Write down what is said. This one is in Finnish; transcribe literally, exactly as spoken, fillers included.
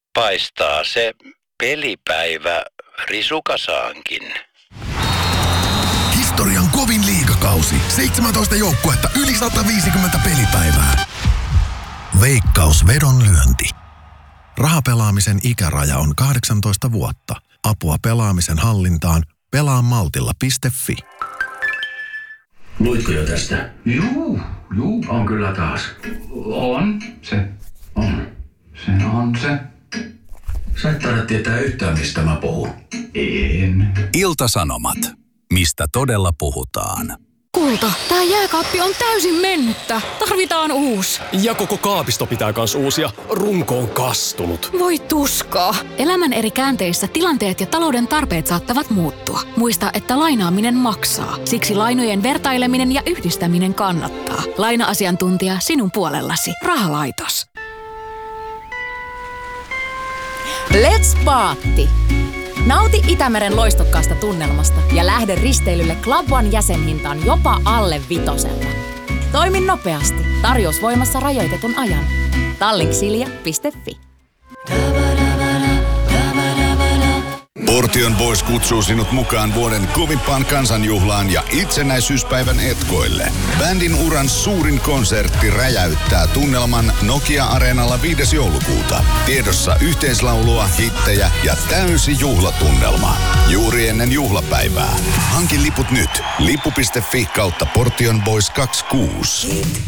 paistaa se pelipäivä risukasaankin. Historian kovin liigakausi. seitsemäntoista joukkuetta, yli sata viisikymmentä pelipäivää. Veikkaus vedonlyönti. Rahapelaamisen ikäraja on kahdeksantoista vuotta. Apua pelaamisen hallintaan pelaa maltilla piste fi. Luitko jo tästä? Juu, juu, on kyllä taas. On, se on. Se on se. Sä et taida tietää yhtään, mistä mä puhun. En. Ilta-Sanomat. Mistä todella puhutaan. Kulta, tää jääkaappi on täysin mennyttä. Tarvitaan uusi. Ja koko kaapisto pitää kans uusia. Runko on kastunut. Voi tuskaa. Elämän eri käänteissä tilanteet ja talouden tarpeet saattavat muuttua. Muista, että lainaaminen maksaa. Siksi lainojen vertaileminen ja yhdistäminen kannattaa. Laina-asiantuntija sinun puolellasi. Rahalaitos. Let's Paatti! Nauti Itämeren loistokkaasta tunnelmasta ja lähde risteilylle Club One jäsenhintaan jopa alle vitosella. Toimi nopeasti. Tarjous voimassa rajoitetun ajan. tallink silja piste fi. Portion Boys kutsuu sinut mukaan vuoden kovimpaan kansanjuhlaan ja itsenäisyyspäivän etkoille. Bändin uran suurin konsertti räjäyttää tunnelman Nokia-areenalla viides joulukuuta. Tiedossa yhteislaulua, hittejä ja täysi juhlatunnelma. Juuri ennen juhlapäivää. Hanki liput nyt. lippu piste fi kautta Portion Boys kaksikymmentäkuusi.